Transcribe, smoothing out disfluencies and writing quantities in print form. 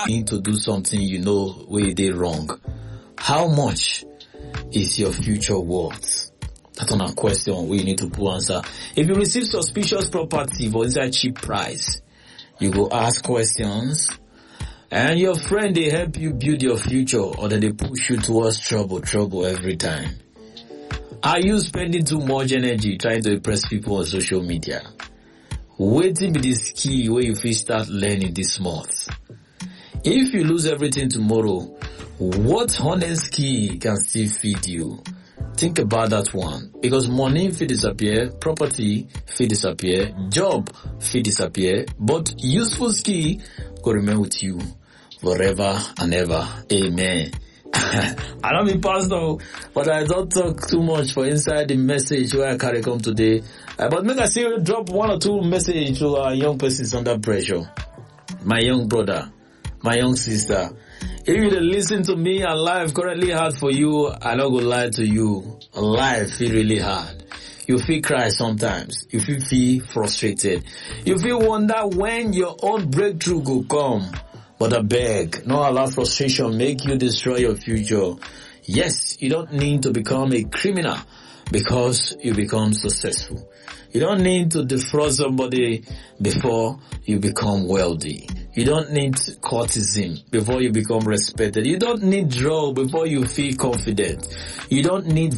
need to do something you know where they wrong. How much is your future worth? That's on a question we need to put answer. If you receive suspicious property for inside cheap price, you go ask questions, and your friend they help you build your future, or then they push you towards trouble every time. Are you spending too much energy trying to impress people on social media? Waiting be the key where you first start learning this month. If you lose everything tomorrow, what honest key can still feed you? Think about that one. Because money fit disappear, property fit disappear, job fit disappear, but useful skill will remain with you forever and ever. Amen. I don't be pastor, but I don't talk too much for inside the message where I carry come today. But make I still drop one or two message to our young persons under pressure. My young brother, my young sister. If you listen to me and life currently hard for you, I don't go lie to you. Life feel really hard. You feel cry sometimes. You feel frustrated. You feel wonder when your own breakthrough will come. But I beg, not allow frustration make you destroy your future. Yes, you don't need to become a criminal because you become successful. You don't need to defraud somebody before you become wealthy. You don't need courtesan before you become respected. You don't need drug before you feel confident. You don't need